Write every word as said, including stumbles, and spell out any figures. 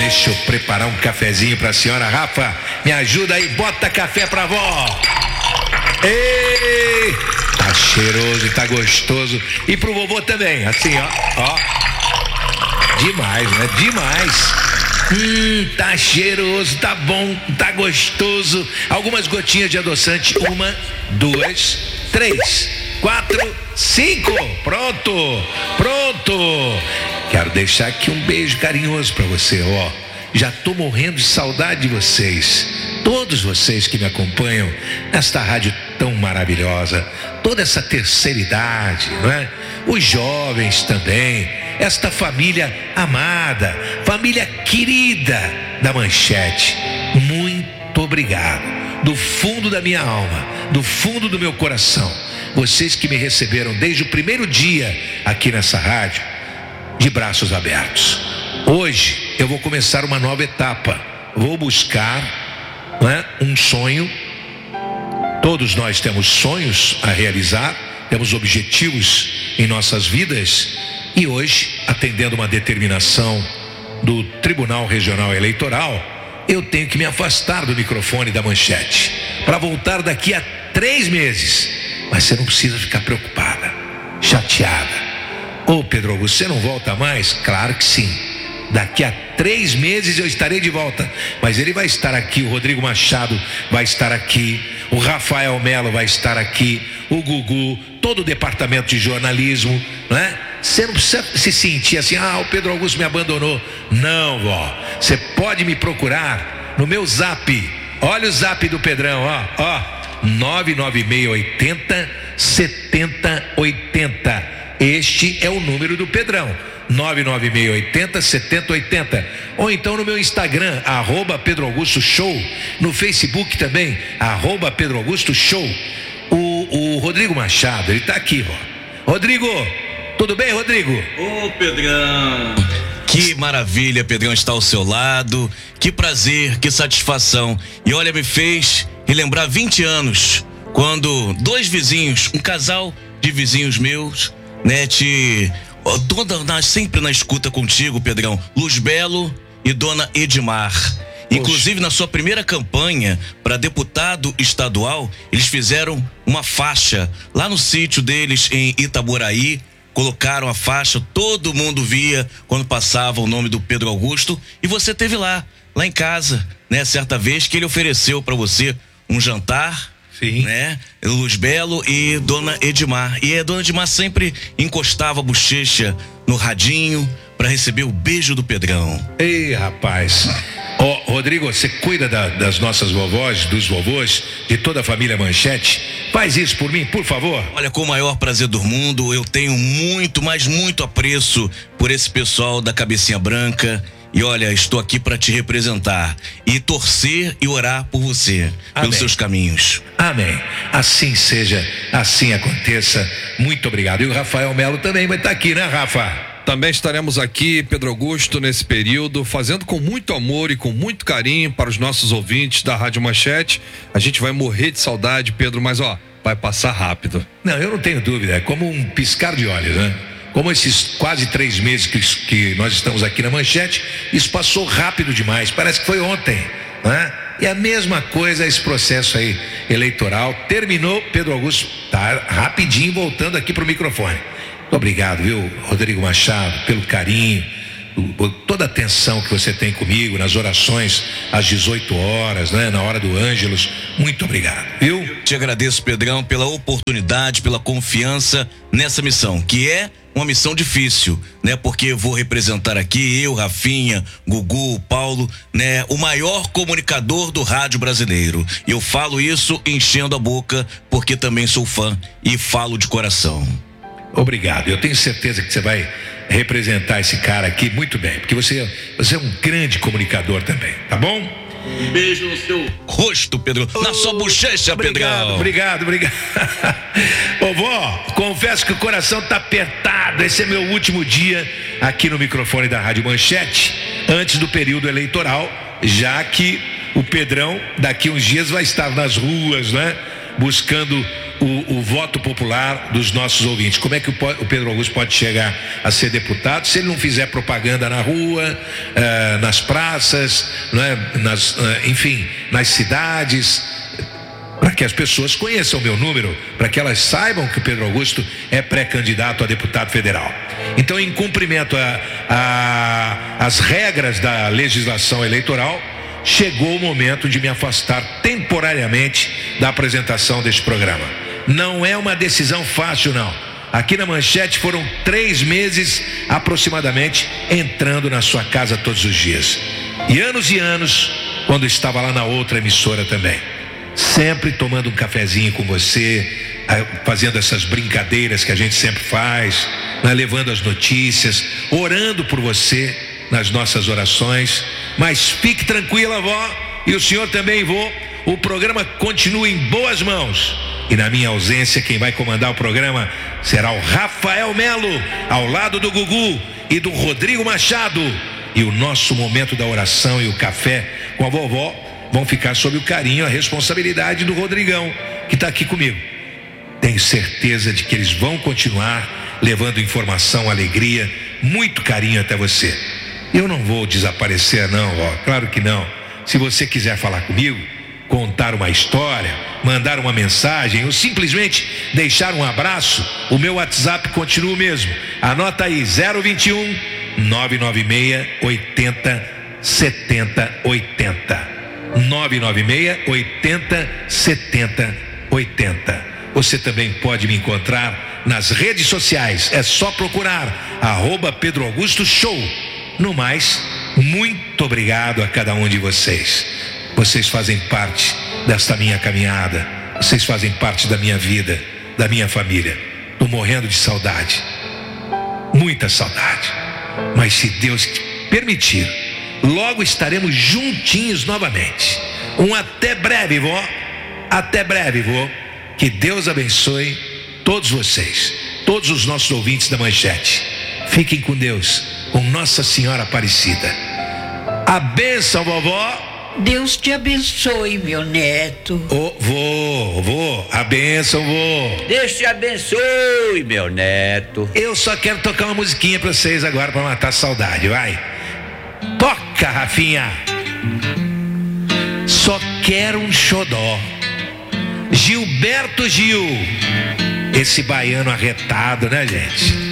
Deixa eu preparar um cafezinho pra senhora. Rafa, me ajuda aí, bota café pra vó. Ei, tá cheiroso, tá gostoso. E pro vovô também, assim, ó, ó. Demais, né? Demais. Hum, tá cheiroso, tá bom, tá gostoso. Algumas gotinhas de adoçante. Uma, duas, três, quatro, cinco. Pronto, pronto. Quero deixar aqui um beijo carinhoso pra você, ó. Já tô morrendo de saudade de vocês. Todos vocês que me acompanham nesta rádio tão maravilhosa. Toda essa terceira idade, não é? Os jovens também. Esta família amada, família querida da Manchete. Muito obrigado. Do fundo da minha alma, do fundo do meu coração. Vocês que me receberam desde o primeiro dia aqui nessa rádio, de braços abertos. Hoje eu vou começar uma nova etapa. Vou buscar, não é, um sonho. Todos nós temos sonhos a realizar, temos objetivos em nossas vidas. E hoje, atendendo uma determinação do Tribunal Regional Eleitoral, eu tenho que me afastar do microfone da Manchete para voltar daqui a três meses. Mas você não precisa ficar preocupada, chateada. Ô Pedro Augusto, você não volta mais? Claro que sim. Daqui a três meses eu estarei de volta. Mas ele vai estar aqui, o Rodrigo Machado vai estar aqui, o Rafael Melo vai estar aqui, o Gugu, todo o departamento de jornalismo, não é? Você não precisa se sentir assim, ah, o Pedro Augusto me abandonou. Não, vó. Você pode me procurar no meu zap. Olha o zap do Pedrão, ó, ó. nove nove seis oito zero sete zero oito zero. Este é o número do Pedrão. nove nove seis oito zero sete zero oito zero. Ou então no meu Instagram, arroba Pedro Augusto Show. No Facebook também, arroba Pedro Augusto Show. O, o Rodrigo Machado, ele tá aqui, ó. Rodrigo, tudo bem, Rodrigo? Ô, Pedrão. Que maravilha, Pedrão, estar ao seu lado. Que prazer, que satisfação. E olha, me fez relembrar vinte anos, quando dois vizinhos, um casal de vizinhos meus, né, te... Toda, na, sempre na escuta contigo, Pedrão, Luz Belo e Dona Edmar. Inclusive, na sua primeira campanha para deputado estadual, eles fizeram uma faixa lá no sítio deles em Itaboraí. Colocaram a faixa, todo mundo via quando passava o nome do Pedro Augusto. E você teve lá, lá em casa, né? Certa vez que ele ofereceu para você um jantar. Sim. Né? Luz Belo e Dona Edmar. E a Dona Edmar sempre encostava a bochecha no radinho para receber o beijo do Pedrão. Ei, rapaz. Ó, oh, Rodrigo, você cuida da, das nossas vovós, dos vovôs, de toda a família Manchete. Faz isso por mim, por favor. Olha, com o maior prazer do mundo, eu tenho muito, mas muito apreço por esse pessoal da cabecinha branca. E olha, estou aqui para te representar e torcer e orar por você, Amém. Pelos seus caminhos. Amém. Assim seja, assim aconteça. Muito obrigado. E o Rafael Melo também vai estar aqui, né, Rafa? Também estaremos aqui, Pedro Augusto, nesse período, fazendo com muito amor e com muito carinho para os nossos ouvintes da Rádio Manchete. A gente vai morrer de saudade, Pedro, mas ó, vai passar rápido. Não, eu não tenho dúvida, é como um piscar de olhos, né? Como esses quase três meses que, que nós estamos aqui na Manchete, isso passou rápido demais, parece que foi ontem, né? E a mesma coisa esse processo aí eleitoral, terminou, Pedro Augusto tá rapidinho voltando aqui pro microfone. Muito obrigado, viu, Rodrigo Machado, pelo carinho, toda a atenção que você tem comigo nas orações às dezoito horas, né, na hora do Ângelus. Muito obrigado, viu? Te agradeço, Pedrão, pela oportunidade, pela confiança nessa missão, que é uma missão difícil, né? Porque vou representar aqui eu, Rafinha, Gugu, Paulo, né? O maior comunicador do rádio brasileiro. Eu falo isso enchendo a boca, porque também sou fã e falo de coração. Obrigado, eu tenho certeza que você vai representar esse cara aqui muito bem, porque você, você é um grande comunicador também, tá bom? Um beijo no seu rosto, Pedro, na oh, sua bochecha, Pedrão. Obrigado, obrigado. Ô, vó, confesso que o coração tá apertado. Esse é meu último dia aqui no microfone da Rádio Manchete, antes do período eleitoral, já que o Pedrão daqui uns dias vai estar nas ruas, né? Buscando o, o voto popular dos nossos ouvintes. Como é que o, o Pedro Augusto pode chegar a ser deputado se ele não fizer propaganda na rua, uh, nas praças, não é? nas, uh, enfim, nas cidades, para que as pessoas conheçam o meu número, para que elas saibam que o Pedro Augusto é pré-candidato a deputado federal. Então, em cumprimento a, a, as regras da legislação eleitoral, chegou o momento de me afastar temporariamente da apresentação deste programa. Não é uma decisão fácil, não. Aqui na Manchete foram três meses aproximadamente entrando na sua casa todos os dias. E anos e anos, quando estava lá na outra emissora também. Sempre tomando um cafezinho com você, fazendo essas brincadeiras que a gente sempre faz, né, levando as notícias, orando por você nas nossas orações. Mas fique tranquila, vó, e o senhor também, vô. O programa continua em boas mãos. E na minha ausência, quem vai comandar o programa será o Rafael Melo, ao lado do Gugu e do Rodrigo Machado. E o nosso momento da oração e o café com a vovó vão ficar sob o carinho e a responsabilidade do Rodrigão, que está aqui comigo. Tenho certeza de que eles vão continuar levando informação, alegria, muito carinho até você. Eu não vou desaparecer, não, ó, claro que não. Se você quiser falar comigo, contar uma história, mandar uma mensagem ou simplesmente deixar um abraço, o meu WhatsApp continua o mesmo. Anota aí, zero vinte e um, nove nove seis, oitenta, setenta, oitenta. nove nove seis, oitenta, setenta, oitenta. Você também pode me encontrar nas redes sociais. É só procurar arroba Pedro Augusto Show. No mais, muito obrigado a cada um de vocês. Vocês fazem parte desta minha caminhada. Vocês fazem parte da minha vida, da minha família. Estou morrendo de saudade, muita saudade. Mas se Deus permitir, logo estaremos juntinhos novamente. Um até breve, vó. Até breve, vó. Que Deus abençoe todos vocês, todos os nossos ouvintes da Manchete. Fiquem com Deus, com Nossa Senhora Aparecida. A bênção, vovó. Deus te abençoe, meu neto. Ô, vô, vô, a bênção, vô. Deus te abençoe, meu neto. Eu só quero tocar uma musiquinha pra vocês agora, pra matar a saudade, vai. Toca, Rafinha. Só quero um xodó. Gilberto Gil. Esse baiano arretado, né, gente?